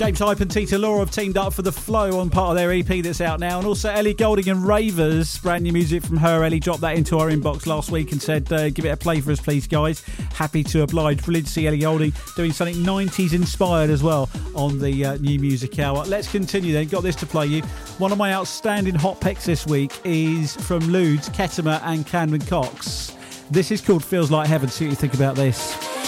James Hype and Tita Laura have teamed up for The Flow on part of their EP that's out now. And also Ellie Goulding and Ravers, brand new music from her. Ellie dropped that into our inbox last week and said, give it a play for us, please, guys. Happy to oblige. Brilliant to see Ellie Goulding doing something 90s inspired as well on the New Music Hour. Let's continue then. Got this to play you. One of my outstanding hot picks this week is from Ludes, Kettimer and Camden Cox. This is called Feels Like Heaven. See what you think about this.